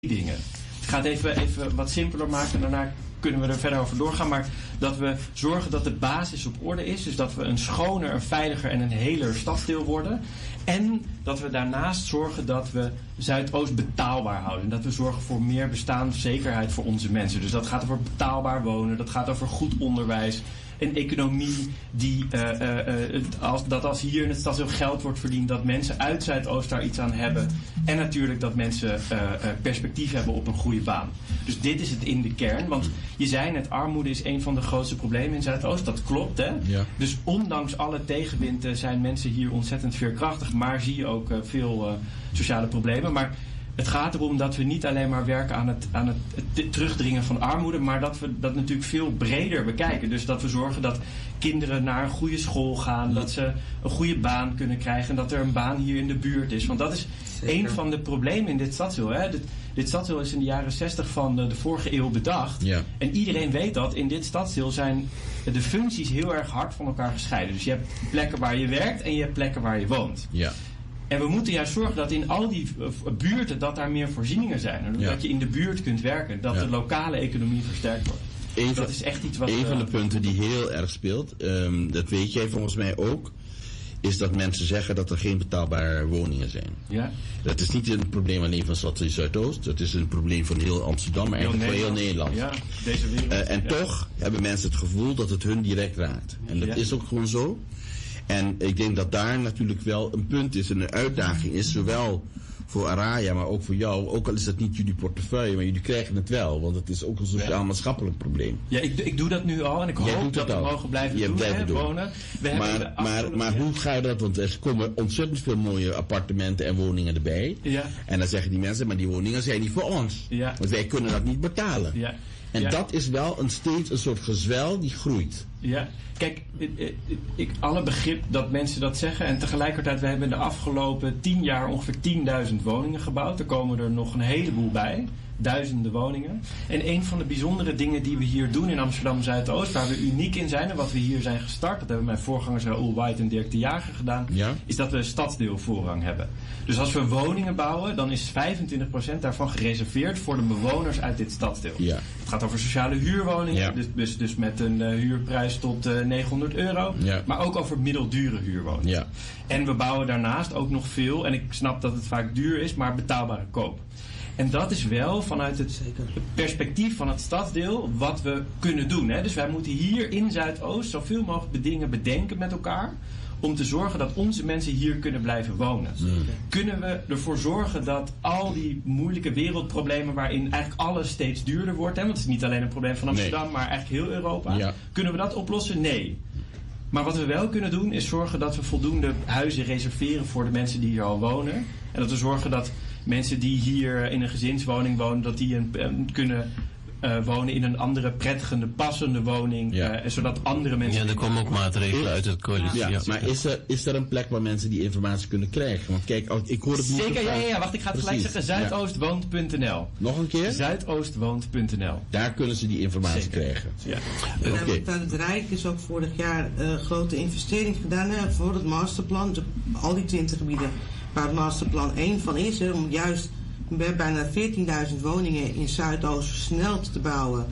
dingen. Ik ga het even wat simpeler maken en daarna kunnen we er verder over doorgaan. Maar dat we zorgen dat de basis op orde is. Dus dat we een schoner, een veiliger en een heler stadsdeel worden. En dat we daarnaast zorgen dat we Zuidoost betaalbaar houden. En dat we zorgen voor meer bestaanszekerheid voor onze mensen. Dus dat gaat over betaalbaar wonen. Dat gaat over goed onderwijs. Een economie die, als hier in het stadsdeel geld wordt verdiend, dat mensen uit Zuidoost daar iets aan hebben. En natuurlijk dat mensen perspectief hebben op een goede baan. Dus dit is het in de kern. Want je zei net, armoede is een van de grootste problemen in Zuidoost. Dat klopt, hè? Ja. Dus ondanks alle tegenwind zijn mensen hier ontzettend veerkrachtig. Maar zie je ook veel sociale problemen. Maar het gaat erom dat we niet alleen maar werken aan het terugdringen van armoede, maar dat we dat natuurlijk veel breder bekijken. Dus dat we zorgen dat kinderen naar een goede school gaan, dat ze een goede baan kunnen krijgen en dat er een baan hier in de buurt is. Want dat is een van de problemen in dit stadsdeel. Hè? Dit stadsdeel is in de jaren 60 van de vorige eeuw bedacht. Ja. En iedereen weet dat in dit stadsdeel zijn de functies heel erg hard van elkaar gescheiden. Dus je hebt plekken waar je werkt en je hebt plekken waar je woont. Ja. En we moeten juist zorgen dat in al die buurten dat daar meer voorzieningen zijn. En dat je in de buurt kunt werken. Dat de lokale economie versterkt wordt. Dat is echt iets wat een van de punten die heel erg speelt, dat weet jij volgens mij ook, is dat mensen zeggen dat er geen betaalbare woningen zijn. Ja. Dat is niet een probleem alleen van Stad Zuidoost. Dat is een probleem van heel Amsterdam, maar eigenlijk van heel Nederland. Ja, deze wereld. Toch hebben mensen het gevoel dat het hun direct raakt. En dat is ook gewoon zo. En ik denk dat daar natuurlijk wel een punt is en een uitdaging is, zowel voor Araya, maar ook voor jou. Ook al is dat niet jullie portefeuille, maar jullie krijgen het wel. Want het is ook een sociaal-maatschappelijk probleem. Ja, ik doe dat nu al en ik hoop dat we mogen blijven doen. Wonen. Maar hoe ga je dat? Want er komen ontzettend veel mooie appartementen en woningen erbij. Ja. En dan zeggen die mensen, maar die woningen zijn niet voor ons. Ja. Want wij kunnen dat niet betalen. Ja. En dat is wel steeds een soort gezwel die groeit. Ja, kijk, alle begrip dat mensen dat zeggen. En tegelijkertijd, we hebben in de afgelopen 10 jaar ongeveer 10.000 woningen gebouwd. Er komen er nog een heleboel bij. Duizenden woningen. En een van de bijzondere dingen die we hier doen in Amsterdam Zuidoost, waar we uniek in zijn en wat we hier zijn gestart, dat hebben mijn voorgangers Raoul White en Dirk de Jager gedaan, is dat we stadsdeelvoorrang hebben. Dus als we woningen bouwen, dan is 25% daarvan gereserveerd voor de bewoners uit dit stadsdeel. Ja. Het gaat over sociale huurwoningen, dus met een huurprijs tot €900, maar ook over middeldure huurwoningen. Ja. En we bouwen daarnaast ook nog veel, en ik snap dat het vaak duur is, maar betaalbare koop. En dat is wel vanuit het perspectief van het stadsdeel wat we kunnen doen. Hè? Dus wij moeten hier in Zuidoost zoveel mogelijk dingen bedenken met elkaar om te zorgen dat onze mensen hier kunnen blijven wonen. Kunnen we ervoor zorgen dat al die moeilijke wereldproblemen waarin eigenlijk alles steeds duurder wordt, hè? Want het is niet alleen een probleem van Amsterdam, maar eigenlijk heel Europa. Kunnen we dat oplossen? Nee. Maar wat we wel kunnen doen is zorgen dat we voldoende huizen reserveren voor de mensen die hier al wonen. En dat we zorgen dat mensen die hier in een gezinswoning wonen, dat die kunnen wonen in een andere, prettige, passende woning. Zodat andere mensen... Ja, er komen ook maatregelen uit het coalitie. Ja, maar is er een plek waar mensen die informatie kunnen krijgen? Want kijk, ik hoor het niet. Zeker, ja. Wacht, ik ga het gelijk zeggen. Zuidoostwoont.nl. Nog een keer? Zuidoostwoont.nl. Daar kunnen ze die informatie krijgen. Ja. Het Rijk is ook vorig jaar grote investering gedaan voor het masterplan. Dus al die 20 gebieden waar het masterplan 1 van is. Om juist bijna 14.000 woningen in Zuidoost versneld te bouwen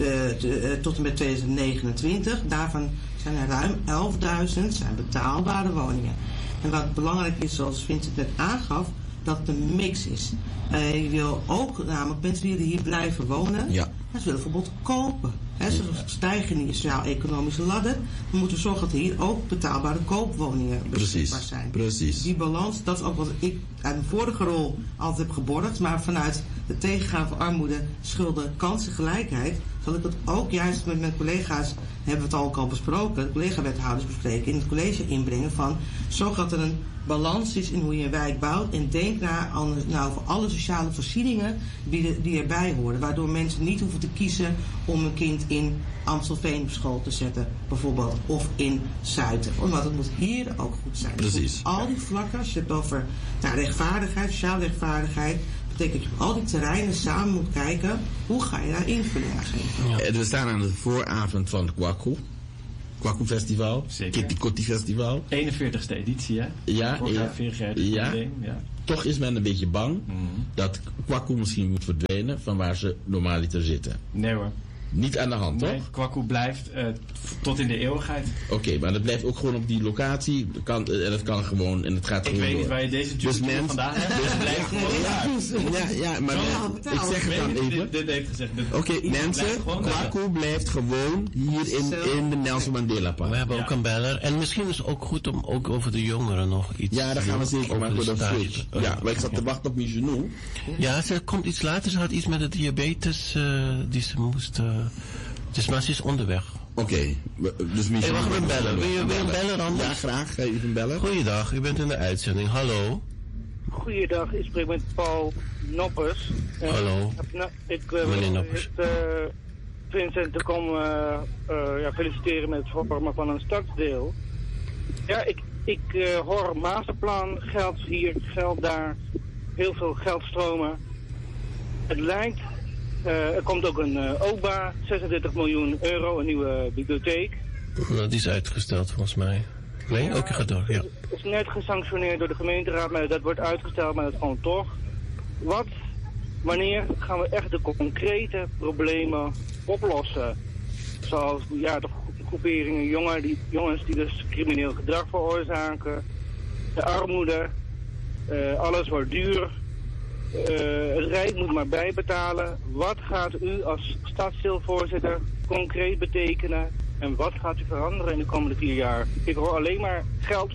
tot en met 2029. Daarvan zijn er ruim 11.000 zijn betaalbare woningen. En wat belangrijk is, zoals Vincent net aangaf, dat het een mix is. Je wil ook, namelijk mensen die hier blijven wonen, ze willen bijvoorbeeld kopen. Ze stijgen in die sociaal-economische ladder. We moeten zorgen dat er hier ook betaalbare koopwoningen beschikbaar zijn. Precies. Die balans, dat is ook wat ik uit mijn vorige rol altijd heb geborgd. Maar vanuit het tegengaan van armoede, schulden, kansengelijkheid, zal ik het ook juist met mijn collega's, hebben we het ook al besproken, de collega-wethouders bespreken, in het college inbrengen van zorg dat er een balans is in hoe je een wijk bouwt en denk over alle sociale voorzieningen die erbij horen. Waardoor mensen niet hoeven te kiezen om een kind in Amstelveen op school te zetten, bijvoorbeeld, of in Zuiden. Want het moet hier ook goed zijn. Precies. Dus al die vlakken, als je het over rechtvaardigheid, sociale rechtvaardigheid, betekent dat je op al die terreinen samen moet kijken, hoe ga je daar invulling aan geven. We staan aan de vooravond van het Kwaku Festival, Kitty Kotti Festival. 41ste editie, hè? Ja. Vorig jaar 40 jaar. toch is men een beetje bang dat Kwaku misschien moet verdwijnen van waar ze normaliter zitten. Nee hoor. Niet aan de hand, Nee, toch? Kwaku blijft tot in de eeuwigheid. Oké, maar dat blijft ook gewoon op die locatie. En dat kan gewoon en het gaat Ik gewoon weet door. niet waar je deze jubilee vandaan hebt. Dus het blijft gewoon daar. Ja, maar ik zeg het dan even. Dit heeft gezegd. Oké, mensen, Kwaku blijft gewoon hier in de Nelson Mandela Park. We hebben ook een beller. En misschien is het ook goed om ook over de jongeren nog iets Ja, daar gaan we zeker over maar voor de stage. switch. Ja, maar ik zat te wachten op Michel. Ja, ze komt iets later. Ze had iets met de diabetes die ze moest... dus maar ze is onderweg. Oké, dus Michel. Hey, wacht, we bellen. Wil je een beller anders? Ja, graag. Ga je even bellen? Goeiedag, u bent in de uitzending. Hallo. Goeiedag, ik spreek met Paul Noppers. Hallo. Meneer Noppers. Vincent te komen feliciteren met het vormen van een stadsdeel. Ja, ik hoor masterplan, geld hier, geld daar, heel veel geldstromen. Het lijkt, er komt ook een OBA, 36 miljoen euro, een nieuwe bibliotheek. Dat is uitgesteld volgens mij. Nee? Oké, ga door, ja. Het is net gesanctioneerd door de gemeenteraad, maar dat wordt uitgesteld, maar dat is gewoon toch. Wanneer gaan we echt de concrete problemen oplossen? Zoals de groeperingen jongens die dus crimineel gedrag veroorzaken, de armoede, alles wordt duur. Het Rijk moet maar bijbetalen. Wat gaat u als stadsdeelvoorzitter concreet betekenen? En wat gaat u veranderen in de komende 4 jaar? Ik hoor alleen maar geld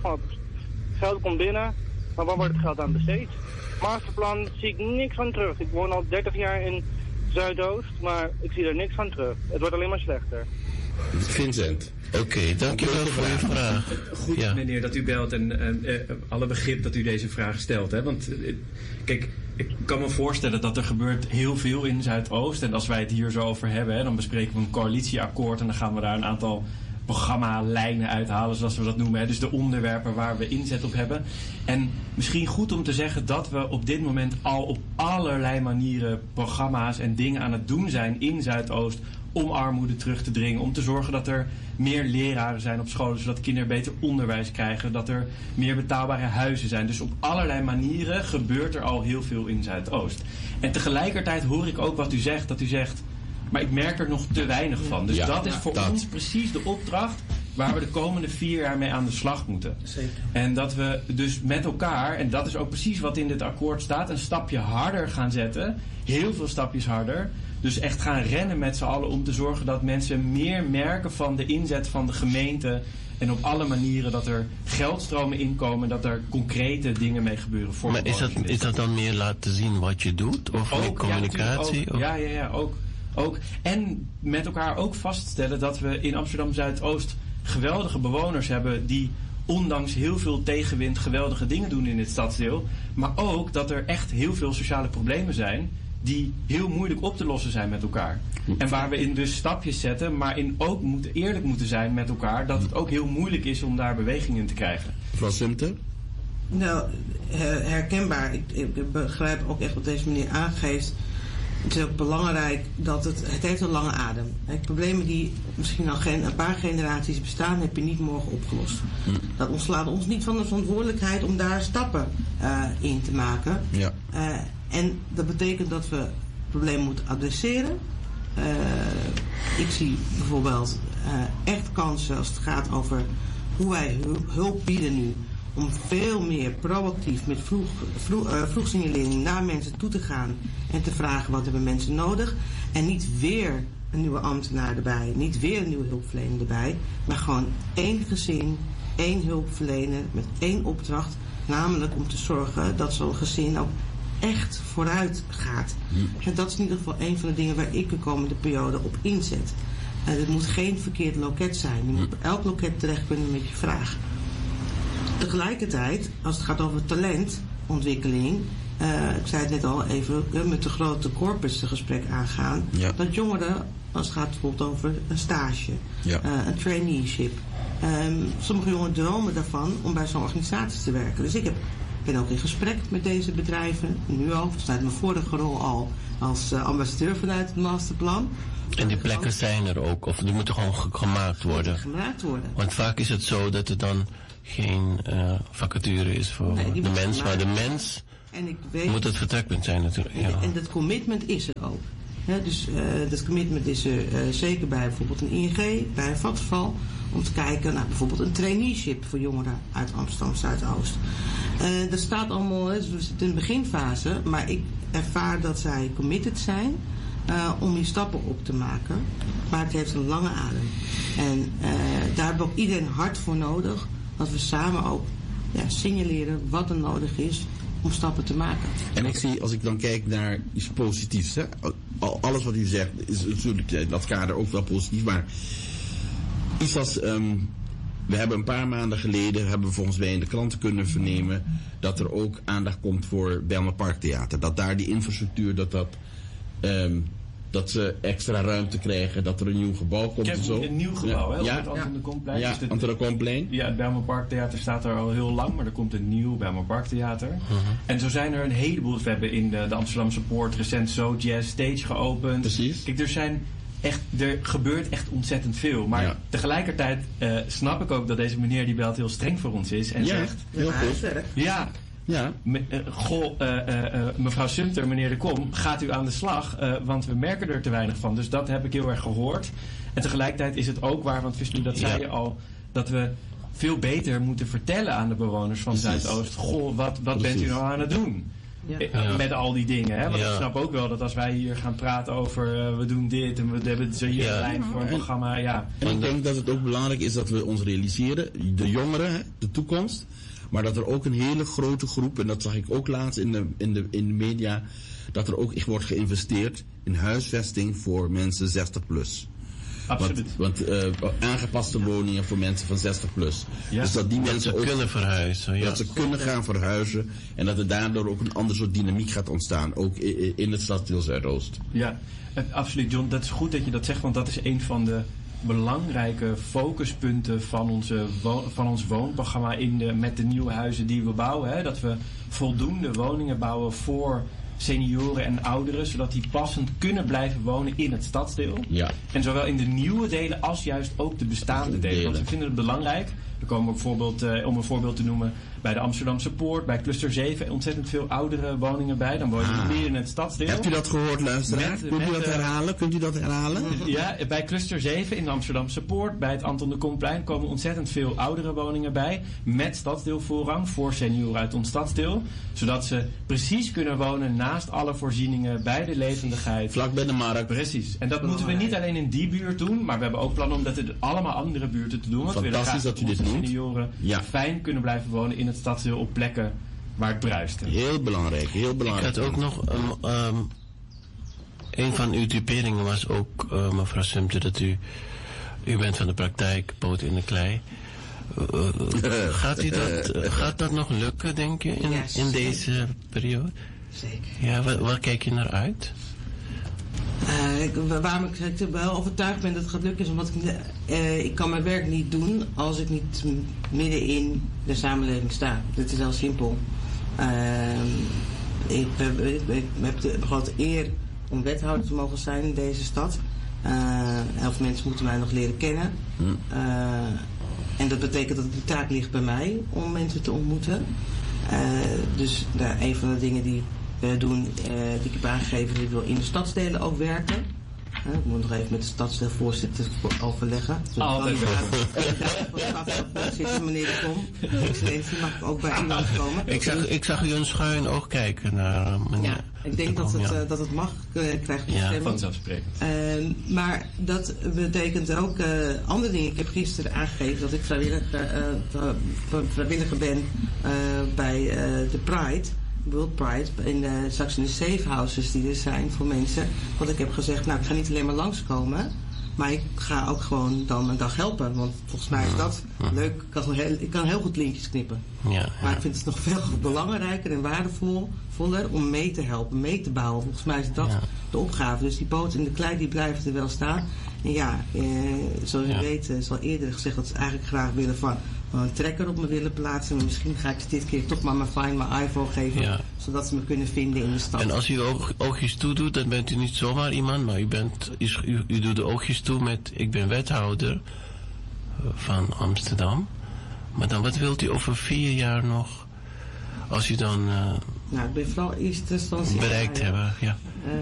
komt binnen, maar waar wordt het geld aan besteed? Masterplan zie ik niks van terug. Ik woon al 30 jaar in Zuidoost, maar ik zie er niks van terug. Het wordt alleen maar slechter. Vincent. Oké, dankjewel voor uw vraag. Goed, meneer, dat u belt en alle begrip dat u deze vraag stelt. Hè? Want kijk, ik kan me voorstellen dat er gebeurt heel veel in Zuidoost. En als wij het hier zo over hebben, hè, dan bespreken we een coalitieakkoord en dan gaan we daar een aantal programmalijnen uithalen, zoals we dat noemen. Hè? Dus de onderwerpen waar we inzet op hebben. En misschien goed om te zeggen dat we op dit moment al op allerlei manieren programma's en dingen aan het doen zijn in Zuidoost om armoede terug te dringen, om te zorgen dat er meer leraren zijn op scholen, zodat kinderen beter onderwijs krijgen, dat er meer betaalbare huizen zijn. Dus op allerlei manieren gebeurt er al heel veel in Zuidoost. En tegelijkertijd hoor ik ook wat u zegt, dat u zegt, maar ik merk er nog te weinig van. Dus dat is voor ons precies de opdracht waar we de komende 4 jaar mee aan de slag moeten. Zeker. En dat we dus met elkaar, en dat is ook precies wat in dit akkoord staat, een stapje harder gaan zetten. Heel veel stapjes harder. Dus echt gaan rennen met z'n allen om te zorgen dat mensen meer merken van de inzet van de gemeente. En op alle manieren dat er geldstromen inkomen, dat er concrete dingen mee gebeuren. Voor Maar is dat dan meer laten zien wat je doet? Of ook, communicatie? Ja, ook. En met elkaar ook vaststellen dat we in Amsterdam Zuidoost geweldige bewoners hebben die ondanks heel veel tegenwind geweldige dingen doen in dit stadsdeel. Maar ook dat er echt heel veel sociale problemen zijn die heel moeilijk op te lossen zijn met elkaar. En waar we in dus stapjes zetten, maar in ook eerlijk moeten zijn met elkaar, dat het ook heel moeilijk is om daar beweging in te krijgen. Mevrouw Sumter? Nou, herkenbaar. Ik begrijp ook echt wat deze meneer aangeeft. Het is ook belangrijk dat het heeft een lange adem. Problemen die misschien al een paar generaties bestaan, heb je niet morgen opgelost. Dat ontslaat ons niet van de verantwoordelijkheid om daar stappen in te maken. Ja. En dat betekent dat we problemen moeten adresseren. Ik zie bijvoorbeeld echt kansen als het gaat over hoe wij hulp bieden nu. Om veel meer proactief met vroegsignalering naar mensen toe te gaan en te vragen wat hebben mensen nodig. En niet weer een nieuwe ambtenaar erbij, niet weer een nieuwe hulpverlener erbij. Maar gewoon 1 gezin, 1 hulpverlener met 1 opdracht. Namelijk om te zorgen dat zo'n gezin ook echt vooruit gaat. En dat is in ieder geval een van de dingen waar ik de komende periode op inzet. Het moet geen verkeerd loket zijn. Je moet op elk loket terecht kunnen met je vraag. Tegelijkertijd, als het gaat over talentontwikkeling, ik zei het net al even, met de grote corpus een gesprek aangaan, dat jongeren, als het gaat bijvoorbeeld over een stage, een traineeship, sommige jongeren dromen daarvan om bij zo'n organisatie te werken. Dus ik ben ook in gesprek met deze bedrijven, nu al, vanuit mijn vorige rol al als ambassadeur vanuit het masterplan. En die plekken zijn er ook, of die moeten gewoon gemaakt worden? Want vaak is het zo dat er dan geen vacature is voor de mens, maar de mens En ik weet, moet het vertrekpunt zijn natuurlijk. Ja. En dat commitment is er ook. Dus dat commitment is er zeker bij bijvoorbeeld een ING, bij een Vattenfall. Om te kijken naar bijvoorbeeld een traineeship voor jongeren uit Amsterdam Zuidoost. Dat staat allemaal, we zitten in de beginfase, maar ik ervaar dat zij committed zijn om die stappen op te maken. Maar het heeft een lange adem. En daar hebben we ook iedereen hard voor nodig. Dat we samen ook signaleren wat er nodig is om stappen te maken. En ik zie, als ik dan kijk naar iets positiefs, hè? Alles wat u zegt is natuurlijk in dat kader ook wel positief, maar iets als, we hebben een paar maanden geleden, hebben we volgens mij in de kranten kunnen vernemen, dat er ook aandacht komt voor Bijlmer Parktheater. Dat daar die infrastructuur, dat ze extra ruimte krijgen, dat er een nieuw gebouw komt en zo. Een nieuw gebouw, hè? Op het Anton de Komplein. Ja, dus Anton de Komplein. Ja, het Bijlmer Parktheater staat er al heel lang, maar er komt een nieuw Bijlmer Parktheater. En zo zijn er een heleboel. We hebben in de Amsterdamse Poort recent So Jazz Stage geopend. Precies. Kijk, er gebeurt echt ontzettend veel. Maar tegelijkertijd snap ik ook dat deze meneer die belt heel streng voor ons is. En zegt... heel goed. Ja, mevrouw Sumter, meneer De Kom, gaat u aan de slag, want we merken er te weinig van. Dus dat heb ik heel erg gehoord. En tegelijkertijd is het ook waar, want Visnu, dat zei je al, dat we veel beter moeten vertellen aan de bewoners van Zuidoost. Goh, wat bent u nou aan het doen? Ja. Met al die dingen. Hè? Want ik snap ook wel dat als wij hier gaan praten over we doen dit en we hebben zo hier een lijn voor een programma. Ja. En ik denk dat het ook belangrijk is dat we ons realiseren, de jongeren, de toekomst, maar dat er ook een hele grote groep, en dat zag ik ook laatst in de media, dat er ook echt wordt geïnvesteerd in huisvesting voor mensen 60 plus. Absoluut. Want aangepaste woningen voor mensen van 60 plus. Ja. Dus dat die mensen ook kunnen verhuizen. Ja. Dat ze kunnen gaan verhuizen. En dat er daardoor ook een ander soort dynamiek gaat ontstaan. Ook in het stadsdeel Zuidoost. Ja, absoluut John. Dat is goed dat je dat zegt. Want dat is een van de belangrijke focuspunten van ons woonprogramma met de nieuwe huizen die we bouwen. Hè? Dat we voldoende woningen bouwen voor senioren en ouderen, zodat die passend kunnen blijven wonen in het stadsdeel. Ja. En zowel in de nieuwe delen als juist ook de bestaande delen. Want we vinden het belangrijk. Er komen bijvoorbeeld, om een voorbeeld te noemen, bij de Amsterdamse Poort, bij Cluster 7 ontzettend veel oudere woningen bij. Dan woon je meer in het stadsdeel. Hebt u dat gehoord, luisteraar? Kunt u dat herhalen? Ja, bij Cluster 7 in de Amsterdamse Poort, bij het Anton de Komplein, komen ontzettend veel oudere woningen bij. Met stadsdeelvoorrang voor senioren uit ons stadsdeel. Zodat ze precies kunnen wonen naast alle voorzieningen, bij de levendigheid. Vlak bij de markt. Precies. En dat moeten we niet alleen in die buurt doen, maar we hebben ook plannen om dat in allemaal andere buurten te doen. Want we willen graag dat u dit noemt. Senioren fijn kunnen blijven wonen in het stadsdeel op plekken waar het bruist. Heel belangrijk, heel belangrijk. Ik had ook nog een van uw typeringen was ook, mevrouw Sumter, dat u bent van de praktijk, poot in de klei. Gaat dat nog lukken, denk je, in deze periode? Zeker. Ja, waar kijk je naar uit? Waarom ik wel overtuigd ben dat het gaat lukken is omdat ik kan mijn werk niet doen als ik niet midden in de samenleving sta. Dat is heel simpel. Ik heb de grote eer om wethouder te mogen zijn in deze stad. Heel veel mensen moeten mij nog leren kennen. En dat betekent dat de taak ligt bij mij om mensen te ontmoeten. Dus een van de dingen die doen, die ik heb aangegeven, ik wil in de stadsdelen ook werken. Ik moet nog even met de stadsdeelvoorzitter overleggen. Altijd voorzitter, meneer De Kom. Excellentie, mag ik ook bij u langskomen? Ik zag u een schuin oog kijken naar meneer. Ja, ik denk dat het mag, krijgt toestemming. Vanzelfsprekend. Maar dat betekent ook andere dingen. Ik heb gisteren aangegeven dat ik vrijwilliger ben bij de Pride. World Pride, straks in de safe houses die er zijn voor mensen. Want ik heb gezegd, ik ga niet alleen maar langskomen, maar ik ga ook gewoon dan een dag helpen. Want volgens mij is dat leuk. Ik kan heel goed lintjes knippen. Ja. Maar ik vind het nog veel belangrijker en waardevoller om mee te helpen, mee te bouwen. Volgens mij is dat de opgave. Dus die poten in de klei die blijven er wel staan. En ja, zoals je weet, is al eerder gezegd dat ze eigenlijk graag willen van een trekker op me willen plaatsen. Maar misschien ga ik ze dit keer toch maar mijn Find My iPhone geven. Zodat ze me kunnen vinden in de stad. En als u oogjes toe doet, dan bent u niet zomaar iemand. Maar u doet de oogjes toe met, ik ben wethouder van Amsterdam. Maar dan wat wilt u over 4 jaar nog? Als u dan Nou, ik ben vooral in eerste instantie bereikt hebben. Ja.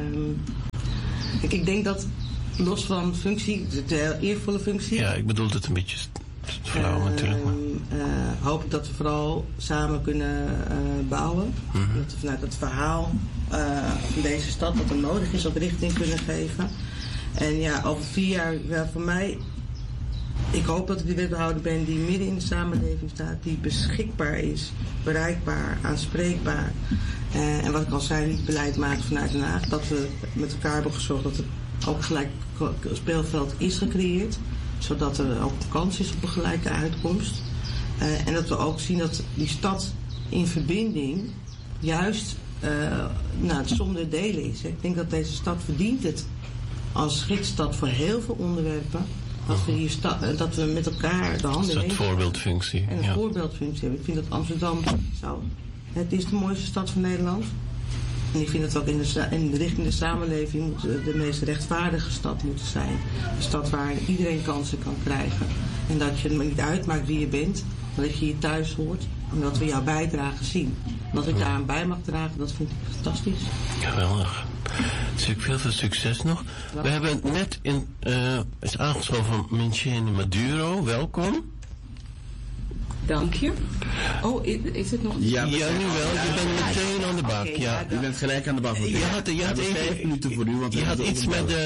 Ik denk dat los van functie, de heel eervolle functie. Ja, ik bedoel het een beetje flauw natuurlijk. Hoop ik dat we vooral samen kunnen bouwen. Dat we vanuit het verhaal van deze stad, wat er nodig is, ook richting kunnen geven. En ja, over 4 jaar, wel voor mij, ik hoop dat ik de wethouder ben die midden in de samenleving staat, die beschikbaar is, bereikbaar, aanspreekbaar. En wat ik al zei, niet beleid maken vanuit Den Haag. Dat we met elkaar hebben gezorgd dat er ook gelijk speelveld is gecreëerd. Zodat er ook kans is op een gelijke uitkomst. En dat we ook zien dat die stad in verbinding juist het zonder delen is. Ik denk dat deze stad verdient het als gidsstad voor heel veel onderwerpen. Dat we met elkaar de handen in één. Een voorbeeldfunctie. En een voorbeeldfunctie hebben. Ik vind dat Amsterdam het is de mooiste stad van Nederland. En ik vind het ook in de richting de samenleving moet de meest rechtvaardige stad moeten zijn. Een stad waar iedereen kansen kan krijgen. En dat je het niet uitmaakt wie je bent, maar dat je hier thuis hoort. En dat we jouw bijdrage zien. En dat ik daaraan bij mag dragen, dat vind ik fantastisch. Geweldig. Veel succes nog. We hebben net is aangeschoven Minceni Maduro. Welkom. Dank je. Oh, is het nog? Ja, nu wel. Je bent meteen aan de bak. Okay, ja. U bent gelijk aan de bak. Je had even 5 minuten voor u. Want je had iets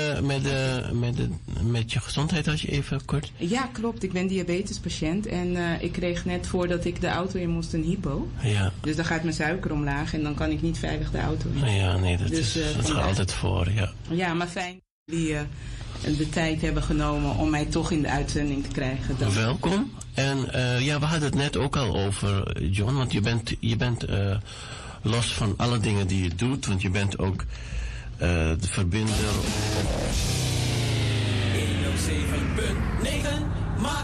met je gezondheid, had je even kort. Ja, klopt. Ik ben diabetespatiënt en ik kreeg net voordat ik de auto in moest een hypo. Ja. Dus dan gaat mijn suiker omlaag en dan kan ik niet veilig de auto in. Ja, nee, dat gaat altijd voor, ja. Ja, maar fijn dat jullie de tijd hebben genomen om mij toch in de uitzending te krijgen. Welkom. En we hadden het net ook al over, John, want je bent los van alle dingen die je doet, want je bent ook de verbinder